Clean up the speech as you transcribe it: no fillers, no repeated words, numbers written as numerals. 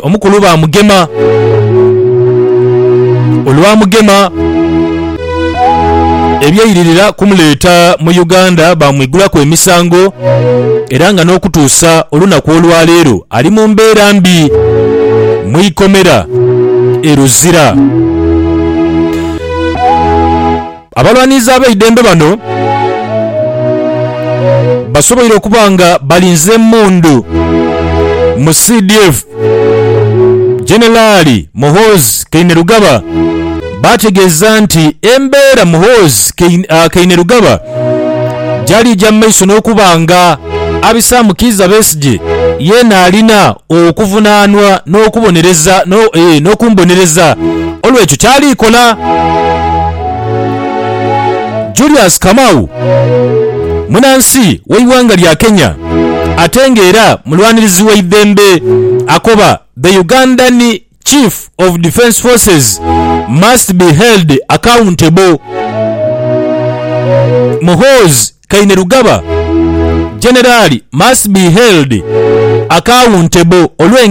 omukulu bamugema olwamugema ebyeyiririra kumuleeta mu Uganda bamwigulako emisango era nga n'okutuusa olunaku olwaleero ali mu mbeera mbi mwikomera eruzira. Abalwanizi ab'eddembe bano basoboire okuba nga balinze emmundu mu CDF. Generali Muhoozi Kainerugaba bategeeza nti embeera Muhoozi Kainerugaba gyali gya maiso n'okuba nga Abisaamu Kizza Besigye yeena alina okuvunaanwa n'okumbonereza olw'ekyo kyalikola. Julius Kamau munansi w'eggwanga lya Kenya ate ng'era mulwanirizi w'eddembe akoba the Ugandan Chief of Defence Forces must be held accountable. Muhoozi Kainerugaba General must be held accountable